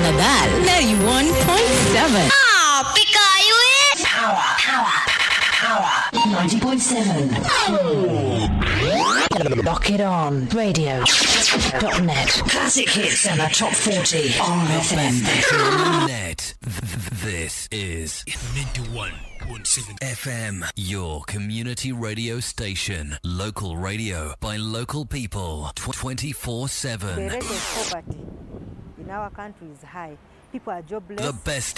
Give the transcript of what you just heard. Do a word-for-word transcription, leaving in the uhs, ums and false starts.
Badal ninety-one point seven. Ah, Pikayu it! Power, power, power. ninety point seven. Lock it on. Radio dot net. Classic hits and the top forty on F M. Net. This is ninety-one point seven F M, your community radio station. Local radio by local people, twenty-four seven. The rate of poverty in our country is high. People are jobless. The best